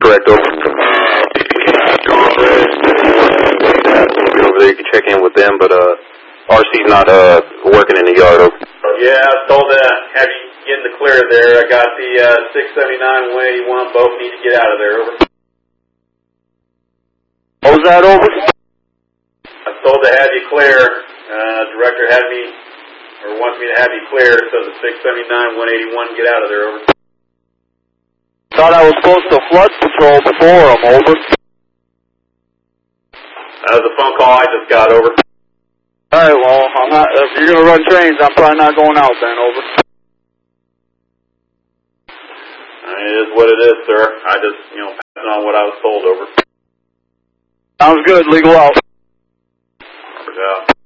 Correct, over. We'll be over there, you can check in with them, but RC's not working in the yard, over. Yeah, I was told to have you get in the clear there. I got the 679 181, both need to get out of there, over. What was that, over? I was told to have you clear. Director had me, or wants me to have you clear, so the 679 181 get out of there, over. Thought I was supposed to flood patrol before I'm over. That was a phone call I just got, over. Alright, well, I'm not, if you're going to run trains, I'm probably not going out then, over. It is what it is, sir. I just, passing on what I was told, over. Sounds good, legal out. Over, out.